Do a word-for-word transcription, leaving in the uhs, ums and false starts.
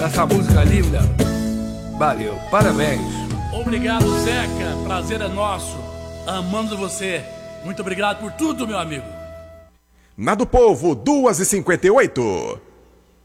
Essa música linda. Valeu, parabéns. Obrigado, Zeca. Prazer é nosso. Amando você. Muito obrigado por tudo, meu amigo. Na do Povo, duas e cinquenta e oito.